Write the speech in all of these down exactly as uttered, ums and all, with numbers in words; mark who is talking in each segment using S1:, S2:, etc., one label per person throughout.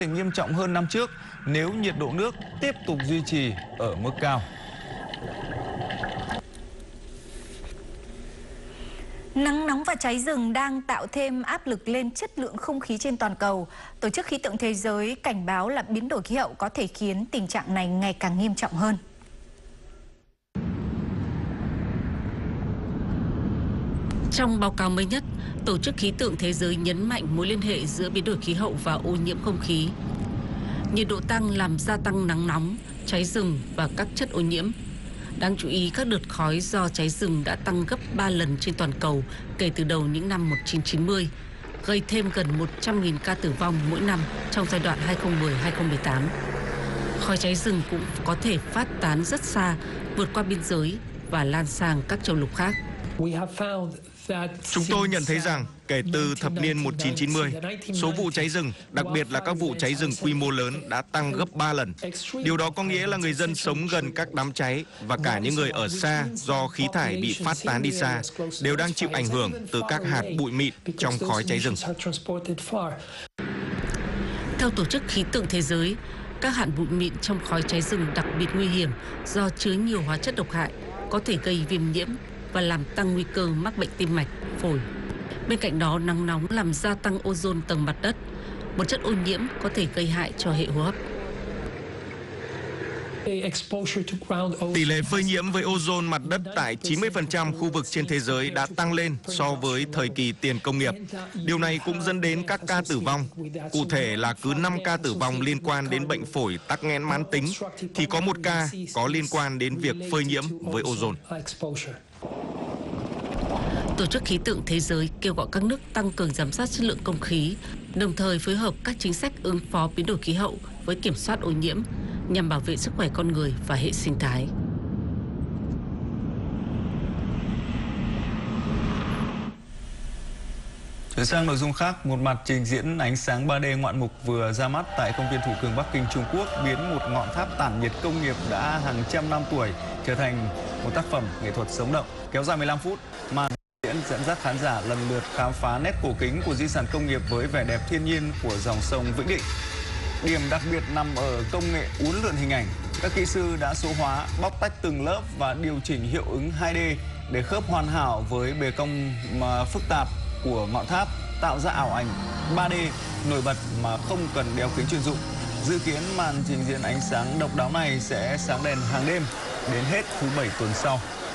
S1: nghiêm trọng hơn năm trước nếu nhiệt độ nước tiếp tục duy trì ở mức cao.
S2: Nắng nóng và cháy rừng đang tạo thêm áp lực lên chất lượng không khí trên toàn cầu. Tổ chức Khí tượng Thế giới cảnh báo là biến đổi khí hậu có thể khiến tình trạng này ngày càng nghiêm trọng hơn.
S3: Trong báo cáo mới nhất, Tổ chức Khí tượng Thế giới nhấn mạnh mối liên hệ giữa biến đổi khí hậu và ô nhiễm không khí. Nhiệt độ tăng làm gia tăng nắng nóng, cháy rừng và các chất ô nhiễm. Đáng chú ý, các đợt khói do cháy rừng đã tăng gấp ba lần trên toàn cầu kể từ đầu những năm một nghìn chín trăm chín mươi, gây thêm gần một trăm nghìn ca tử vong mỗi năm trong giai đoạn hai nghìn không trăm mười đến hai nghìn không trăm mười tám. Khói cháy rừng cũng có thể phát tán rất xa, vượt qua biên giới và lan sang các châu lục khác.
S4: Chúng tôi nhận thấy rằng kể từ thập niên một nghìn chín trăm chín mươi, số vụ cháy rừng, đặc biệt là các vụ cháy rừng quy mô lớn đã tăng gấp ba lần. Điều đó có nghĩa là người dân sống gần các đám cháy và cả những người ở xa do khí thải bị phát tán đi xa đều đang chịu ảnh hưởng từ các hạt bụi mịn trong khói cháy rừng.
S3: Theo Tổ chức Khí tượng Thế giới, các hạt bụi mịn trong khói cháy rừng đặc biệt nguy hiểm do chứa nhiều hóa chất độc hại, có thể gây viêm nhiễm và làm tăng nguy cơ mắc bệnh tim mạch, phổi. Bên cạnh đó, nắng nóng làm gia tăng ozone tầng mặt đất, một chất ô nhiễm có thể gây hại cho hệ hô hấp.
S4: Tỷ lệ phơi nhiễm với ozone mặt đất tại chín mươi phần trăm khu vực trên thế giới đã tăng lên so với thời kỳ tiền công nghiệp. Điều này cũng dẫn đến các ca tử vong. Cụ thể là cứ năm ca tử vong liên quan đến bệnh phổi tắc nghẽn mãn tính, thì có một ca có liên quan đến việc phơi nhiễm với ozone.
S3: Tổ chức Khí tượng Thế giới kêu gọi các nước tăng cường giám sát chất lượng không khí, đồng thời phối hợp các chính sách ứng phó biến đổi khí hậu với kiểm soát ô nhiễm nhằm bảo vệ sức khỏe con người và hệ sinh thái.
S1: Chuyển sang nội dung khác, một mặt trình diễn ánh sáng ba D ngoạn mục vừa ra mắt tại công viên Thủ Cường Bắc Kinh, Trung Quốc biến một ngọn tháp tản nhiệt công nghiệp đã hàng trăm năm tuổi trở thành một tác phẩm nghệ thuật sống động kéo dài mười lăm phút. Màn diễn dẫn dắt khán giả lần lượt khám phá nét cổ kính của di sản công nghiệp với vẻ đẹp thiên nhiên của dòng sông Vĩnh Định. Điểm đặc biệt nằm ở công nghệ uốn lượn hình ảnh. Các kỹ sư đã số hóa, bóc tách từng lớp và điều chỉnh hiệu ứng hai D để khớp hoàn hảo với bề cong mà phức tạp của ngọn tháp, tạo ra ảo ảnh ba D nổi bật mà không cần đeo kính chuyên dụng. Dự kiến màn trình diễn ánh sáng độc đáo này sẽ sáng đèn hàng đêm đến hết thứ Bảy tuần sau.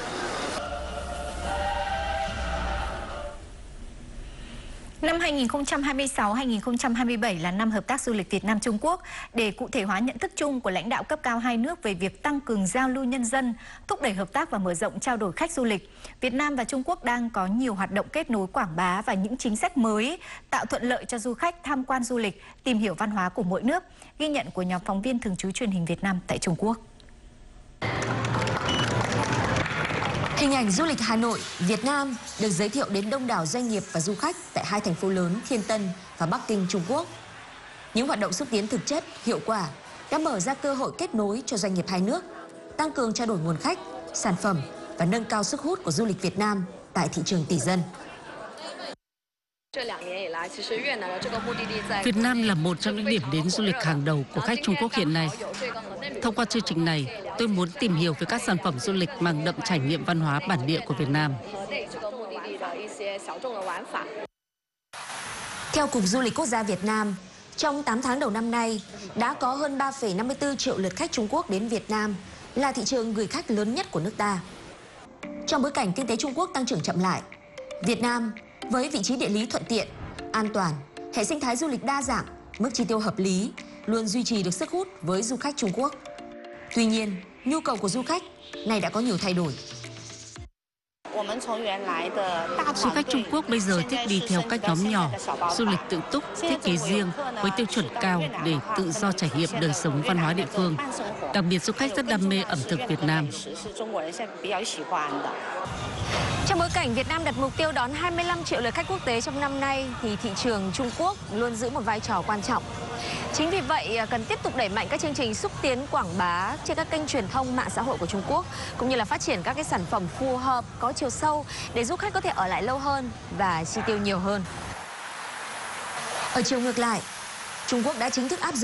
S2: Năm hai nghìn không trăm hai mươi sáu hai nghìn không trăm hai mươi bảy là năm hợp tác du lịch Việt Nam Trung Quốc. Để cụ thể hóa nhận thức chung của lãnh đạo cấp cao hai nước về việc tăng cường giao lưu nhân dân, thúc đẩy hợp tác và mở rộng trao đổi khách du lịch, Việt Nam và Trung Quốc đang có nhiều hoạt động kết nối quảng bá và những chính sách mới tạo thuận lợi cho du khách tham quan du lịch, tìm hiểu văn hóa của mỗi nước. Ghi nhận của nhóm phóng viên thường trú truyền hình Việt Nam tại Trung Quốc.
S5: Hình ảnh du lịch Hà Nội, Việt Nam được giới thiệu đến đông đảo doanh nghiệp và du khách tại hai thành phố lớn Thiên Tân và Bắc Kinh, Trung Quốc. Những hoạt động xúc tiến thực chất, hiệu quả đã mở ra cơ hội kết nối cho doanh nghiệp hai nước, tăng cường trao đổi nguồn khách, sản phẩm và nâng cao sức hút của du lịch Việt Nam tại thị trường tỷ dân.
S3: Việt Nam là một trong những điểm đến du lịch hàng đầu của khách Trung Quốc hiện nay. Thông qua chương trình này, tôi muốn tìm hiểu về các sản phẩm du lịch mang đậm trải nghiệm văn hóa bản địa của Việt Nam.
S5: Theo Cục Du lịch Quốc gia Việt Nam, trong tám tháng đầu năm nay, đã có hơn ba phẩy năm mươi tư triệu lượt khách Trung Quốc đến Việt Nam, là thị trường gửi khách lớn nhất của nước ta. Trong bối cảnh kinh tế Trung Quốc tăng trưởng chậm lại, Việt Nam với vị trí địa lý thuận tiện, an toàn, hệ sinh thái du lịch đa dạng, mức chi tiêu hợp lý, luôn duy trì được sức hút với du khách Trung Quốc. Tuy nhiên, nhu cầu của du khách này đã có nhiều thay đổi.
S3: Du khách Trung Quốc bây giờ thích đi theo các nhóm nhỏ, du lịch tự túc, thiết kế riêng với tiêu chuẩn cao để tự do trải nghiệm đời sống văn hóa địa phương. Đặc biệt du khách rất đam mê ẩm thực Việt Nam.
S5: Trong bối cảnh Việt Nam đặt mục tiêu đón hai mươi lăm triệu lượt khách quốc tế trong năm nay, thì thị trường Trung Quốc luôn giữ một vai trò quan trọng. Chính vì vậy, cần tiếp tục đẩy mạnh các chương trình xúc tiến quảng bá trên các kênh truyền thông mạng xã hội của Trung Quốc, cũng như là phát triển các cái sản phẩm phù hợp, có chiều sâu để du khách có thể ở lại lâu hơn và chi tiêu nhiều hơn. Ở chiều ngược lại, Trung Quốc đã chính thức áp dụng